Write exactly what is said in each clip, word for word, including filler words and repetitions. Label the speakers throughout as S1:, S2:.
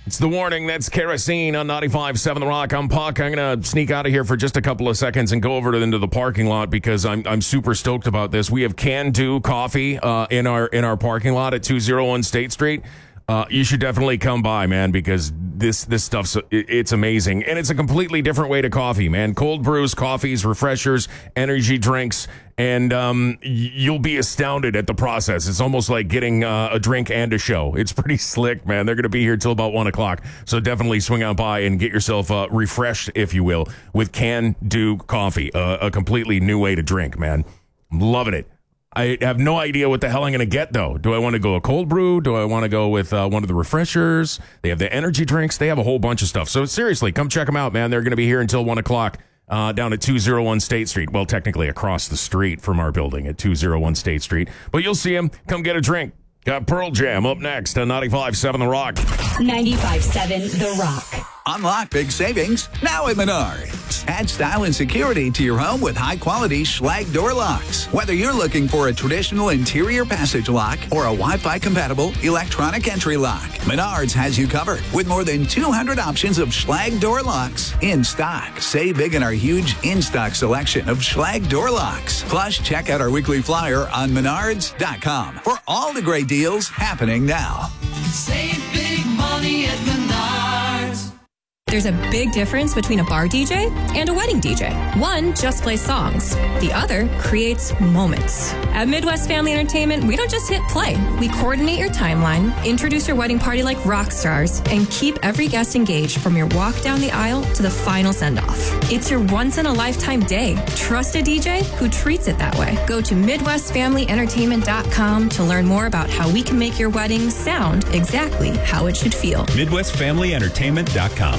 S1: It's the warning. That's Kerosene on ninety-five point seven The Rock. I'm Puck. I'm going to sneak out of here for just a couple of seconds and go over to, into the parking lot because I'm I'm super stoked about this. We have Can Do Coffee uh, in our in our parking lot at two oh one State Street. Uh, you should definitely come by, man, because this this stuff's it, it's amazing. And it's a completely different way to coffee, man. Cold brews, coffees, refreshers, energy drinks, and um, you'll be astounded at the process. It's almost like getting uh, a drink and a show. It's pretty slick, man. They're going to be here till about one o'clock. So definitely swing out by and get yourself uh, refreshed, if you will, with Can Do Coffee, uh, a completely new way to drink, man. I'm loving it. I have no idea what the hell I'm going to get, though. Do I want to go a cold brew? Do I want to go with uh, one of the refreshers? They have the energy drinks. They have a whole bunch of stuff. So seriously, come check them out, man. They're going to be here until one o'clock uh, down at two oh one State Street. Well, technically across the street from our building at two oh one State Street. But you'll see them. Come get a drink. Got Pearl Jam up next on ninety-five point seven The Rock.
S2: ninety-five point seven The Rock.
S3: Unlock big savings now at Menards. Add style and security to your home with high-quality Schlage door locks. Whether you're looking for a traditional interior passage lock or a Wi-Fi compatible electronic entry lock, Menards has you covered with more than two hundred options of Schlage door locks in stock. Save big in our huge in-stock selection of Schlage door locks. Plus, check out our weekly flyer on menards dot com for all the great deals happening now.
S4: Save big money at Menards.
S5: There's a big difference between a bar D J and a wedding D J. One just plays songs. The other creates moments. At Midwest Family Entertainment, we don't just hit play. We coordinate your timeline, introduce your wedding party like rock stars, and keep every guest engaged from your walk down the aisle to the final send-off. It's your once-in-a-lifetime day. Trust a D J who treats it that way. Go to midwest family entertainment dot com to learn more about how we can make your wedding sound exactly how it should feel.
S6: midwest family entertainment dot com.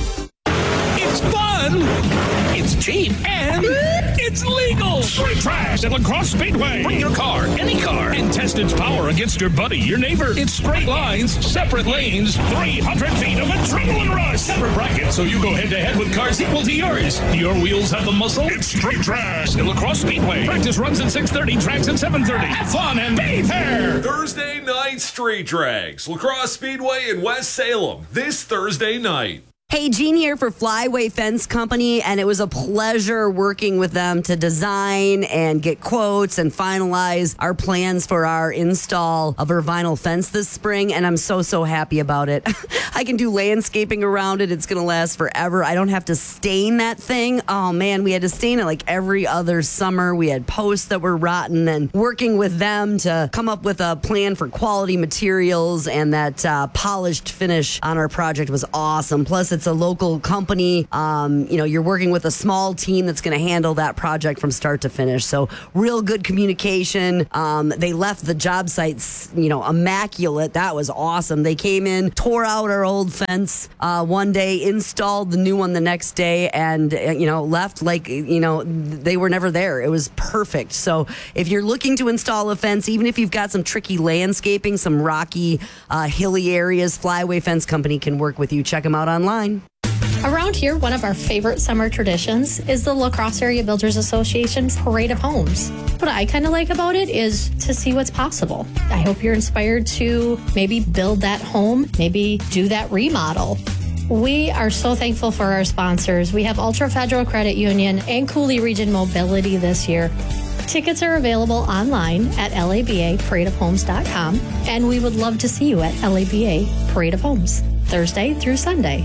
S7: It's fun, it's cheap, and it's legal. Straight trash at La Crosse Speedway. Bring your car, any car, and test its power against your buddy, your neighbor. It's straight lines, separate lanes, three hundred feet of adrenaline rush. Separate brackets, so you go head-to-head with cars equal to yours. Your wheels have the muscle. It's straight trash at La Crosse Speedway. Practice runs at six thirty, tracks at seven thirty. Have fun and be there.
S8: Thursday night street drags. La Crosse Speedway in West Salem this Thursday night.
S9: Hey, Jean here for Flyway Fence Company, and it was a pleasure working with them to design and get quotes and finalize our plans for our install of our vinyl fence this spring, and I'm so, so happy about it. I can do landscaping around it. It's going to last forever. I don't have to stain that thing. Oh, man, we had to stain it like every other summer. We had posts that were rotten, and working with them to come up with a plan for quality materials and that uh, polished finish on our project was awesome. Plus, it's a local company. Um, you know, you're working with a small team that's going to handle that project from start to finish. So real good communication. Um, they left the job sites, you know, immaculate. That was awesome. They came in, tore out our old fence uh, one day, installed the new one the next day, and, uh, you know, left like, you know, they were never there. It was perfect. So if you're looking to install a fence, even if you've got some tricky landscaping, some rocky, uh, hilly areas, Flyway Fence Company can work with you. Check them out online.
S10: Around here, one of our favorite summer traditions is the La Crosse Area Builders Association's Parade of Homes. What I kind of like about it is to see what's possible. I hope you're inspired to maybe build that home, maybe do that remodel. We are so thankful for our sponsors. We have Ultra Federal Credit Union and Cooley Region Mobility this year. Tickets are available online at laba parade of homes dot com, and we would love to see you at L A B A Parade of Homes, Thursday through Sunday.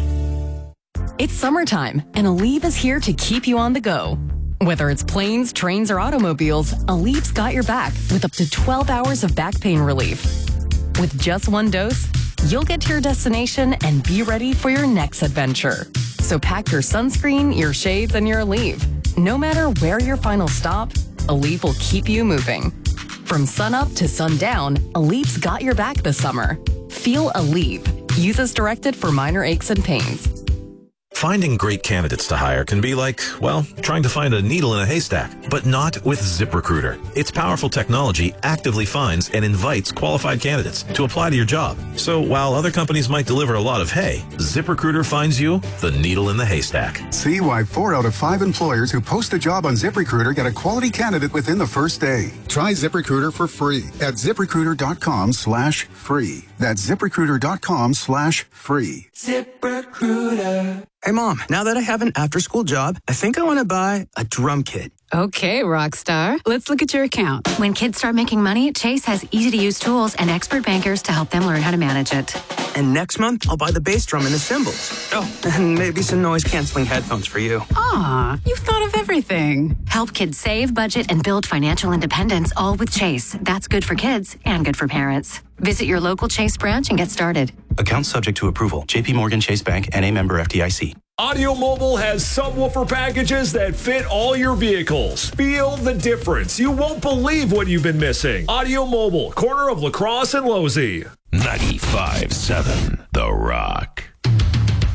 S11: It's summertime, and Aleve is here to keep you on the go. Whether it's planes, trains, or automobiles, Aleve's got your back with up to twelve hours of back pain relief. With just one dose, you'll get to your destination and be ready for your next adventure. So pack your sunscreen, your shades, and your Aleve. No matter where your final stop, Aleve will keep you moving. From sunup to sundown, Aleve's got your back this summer. Feel Aleve. Use as directed for minor aches and pains.
S12: Finding great candidates to hire can be like, well, trying to find a needle in a haystack, but not with ZipRecruiter. Its powerful technology actively finds and invites qualified candidates to apply to your job. So while other companies might deliver a lot of hay, ZipRecruiter finds you the needle in the haystack.
S13: See why four out of five employers who post a job on ZipRecruiter get a quality candidate within the first day. Try ZipRecruiter for free at ZipRecruiter dot com slash free. That's ZipRecruiter.com slash free.
S14: ZipRecruiter. Hey, Mom, now that I have an after-school job, I think I want to buy a drum kit.
S15: Okay, Rockstar. Let's look at your account.
S16: When kids start making money, Chase has easy-to-use tools and expert bankers to help them learn how to manage it.
S14: And next month, I'll buy the bass drum and the cymbals. Oh, and maybe some noise-canceling headphones for you.
S15: Aw, you've thought of everything.
S16: Help kids save, budget, and build financial independence, all with Chase. That's good for kids and good for parents. Visit your local Chase branch and get started.
S17: Account subject to approval. J P Morgan Chase Bank N A member F D I C.
S8: Audio Mobile has subwoofer packages that fit all your vehicles. Feel the difference. You won't believe what you've been missing. Audio Mobile, corner of La Crosse and Losey.
S7: ninety-five seven The Rock.